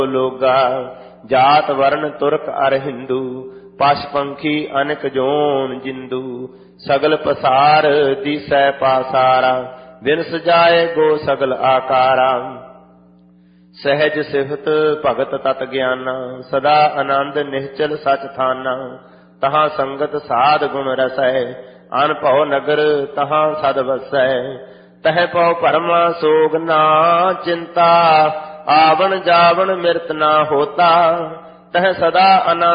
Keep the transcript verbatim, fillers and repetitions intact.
ਲੋਗਾ। ਜਾਤ ਵਰਨ ਤੁਰਕ ਅਰ ਹਿੰਦੂ, ਪਸ਼ ਪੰਖੀ ਅਨਕ ਜੋਨ ਜਿੰਦੂ। ਸਗਲ ਪਸਾਰ ਦੀਸੈ ਪਾਸਾਰਾ, ਬਿਨ ਸਜਾਏ ਗੋ ਸਗਲ ਆਕਾਰਾ। ਸਹਿਜ ਸਿਫਤ ਭਗਤ ਤਤ ਗਿਆਨਾ, ਸਦਾ ਆਨੰਦ ਨਿਹਚਲ ਸਚ ਥਾਨਾ। ਤਹਾਂ ਸੰਗਤ ਸਾਧ ਗੁਣ ਰਸੈ, ਅਨ ਭਉ ਨਗਰ ਤਹਾਂ ਸਦ ਵਸੈ। ਤਹ ਪਉ ਭਰਮਾ ਸੋਗ ਨਾ ਚਿੰਤਾ, ਆਵਣ ਜਾਵਣ ਮਿਰਤ ਨਾ ਹੋਤਾ। ਤਹ ਸਦਾ ਆਨੰਦ